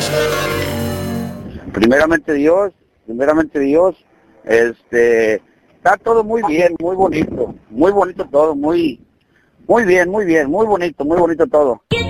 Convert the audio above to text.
Primeramente Dios, está todo muy bien, muy bonito todo, muy bien, muy bonito todo.